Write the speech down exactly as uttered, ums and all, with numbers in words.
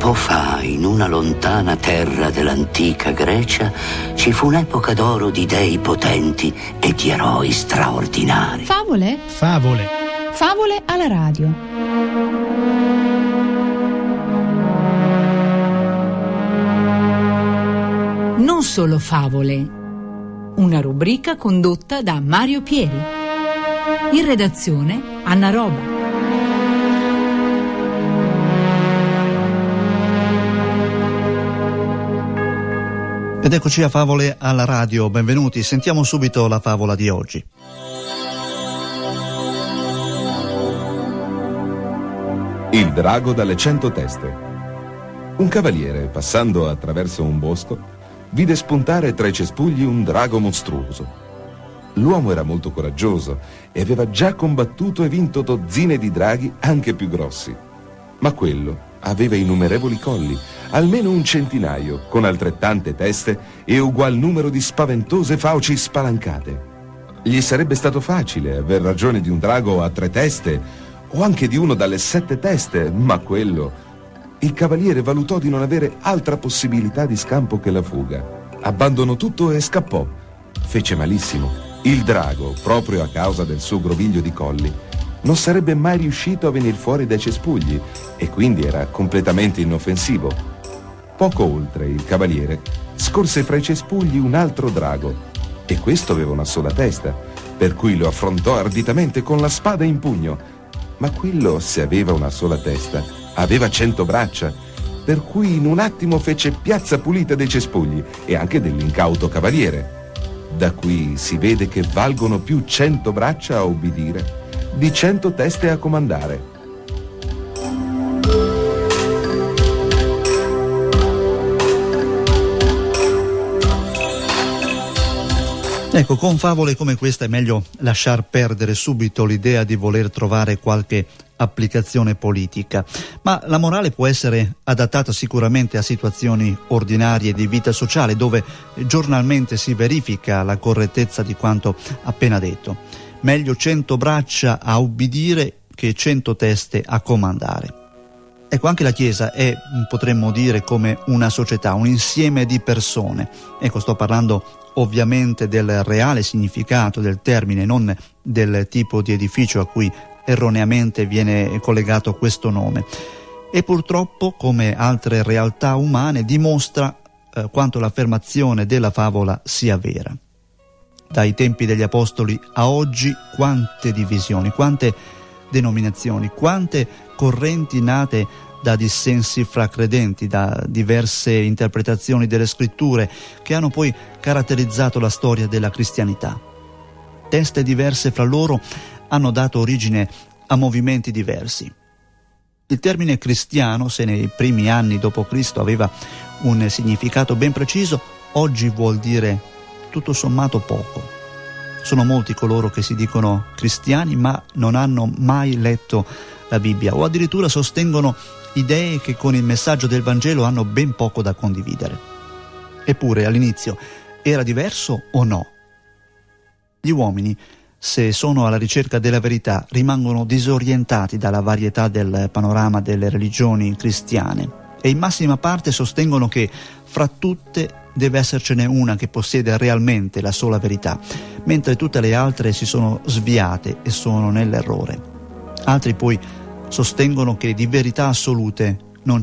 Tempo fa, in una lontana terra dell'antica Grecia, ci fu un'epoca d'oro di dei potenti e di eroi straordinari. Favole? Favole. Favole alla radio. Non solo favole. Una rubrica condotta da Mario Pieri. In redazione Anna Roba. Ed eccoci a Favole alla radio, benvenuti. Sentiamo subito la favola di oggi. Il drago dalle cento teste. Un cavaliere, passando attraverso un bosco, vide spuntare tra i cespugli un drago mostruoso. L'uomo era molto coraggioso e aveva già combattuto e vinto dozzine di draghi anche più grossi. Ma quello aveva innumerevoli colli, almeno un centinaio, con altrettante teste e ugual numero di spaventose fauci spalancate. Gli sarebbe stato facile aver ragione di un drago a tre teste o anche di uno dalle sette teste, ma quello... Il cavaliere valutò di non avere altra possibilità di scampo che la fuga. Abbandonò tutto e scappò. Fece malissimo. Il drago, proprio a causa del suo groviglio di colli, non sarebbe mai riuscito a venire fuori dai cespugli e quindi era completamente inoffensivo. Poco oltre, il cavaliere scorse fra i cespugli un altro drago e questo aveva una sola testa, per cui lo affrontò arditamente con la spada in pugno. Ma quello, se aveva una sola testa, aveva cento braccia, per cui in un attimo fece piazza pulita dei cespugli e anche dell'incauto cavaliere. Da qui si vede che valgono più cento braccia a obbedire di cento teste a comandare. Ecco, con favole come questa è meglio lasciar perdere subito l'idea di voler trovare qualche applicazione politica, ma la morale può essere adattata sicuramente a situazioni ordinarie di vita sociale dove giornalmente si verifica la correttezza di quanto appena detto. Meglio cento braccia a ubbidire che cento teste a comandare. Ecco, anche la Chiesa è, potremmo dire, come una società, un insieme di persone. Ecco, sto parlando ovviamente del reale significato del termine, non del tipo di edificio a cui erroneamente viene collegato questo nome. E purtroppo, come altre realtà umane, dimostra eh, quanto l'affermazione della favola sia vera. Dai tempi degli Apostoli a oggi, quante divisioni, quante denominazioni, quante correnti nate da dissensi fra credenti, da diverse interpretazioni delle scritture che hanno poi caratterizzato la storia della cristianità. Teste diverse fra loro hanno dato origine a movimenti diversi. Il termine cristiano, se nei primi anni dopo Cristo aveva un significato ben preciso, oggi vuol dire tutto sommato poco. Sono molti coloro che si dicono cristiani ma non hanno mai letto la Bibbia o addirittura sostengono idee che con il messaggio del Vangelo hanno ben poco da condividere. Eppure all'inizio era diverso o no? Gli uomini, se sono alla ricerca della verità, rimangono disorientati dalla varietà del panorama delle religioni cristiane e in massima parte sostengono che fra tutte deve essercene una che possiede realmente la sola verità, mentre tutte le altre si sono sviate e sono nell'errore. Altri poi sostengono che di verità assolute